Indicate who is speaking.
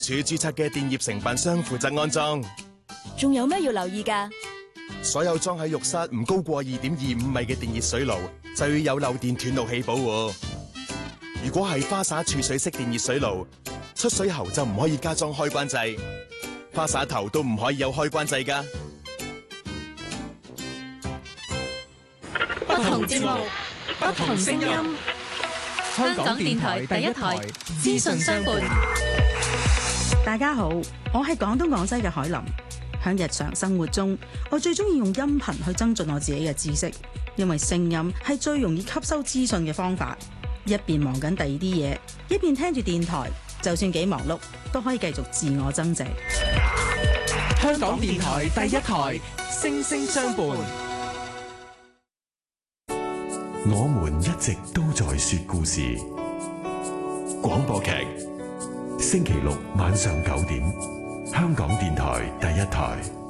Speaker 1: 署註冊嘅電業承辦商負責安裝。
Speaker 2: 仲有咩要留意㗎？
Speaker 1: 所有裝喺浴室唔高過2.25米嘅電熱水爐，就要有漏電斷路器保護。如果係花灑儲水式電熱水爐，出水喉就唔可以加裝開關掣，花灑頭都唔可以有開關掣㗎。
Speaker 3: 不同節目，不同聲音。香港電台第一台，資訊相伴。
Speaker 4: 大家好，我係廣東廣西嘅海琳。喺日常生活中，我最中意用音頻去增進我自己嘅知識，因為聲音係最容易吸收資訊嘅方法。一邊忙緊第二啲嘢，一邊聽住電台，就算幾忙碌，都可以繼續自我增值。
Speaker 3: 香港電台第一台，聲聲相伴。
Speaker 5: 我們一直都在說故事。廣播劇，星期六晚上9點，香港電台第一台。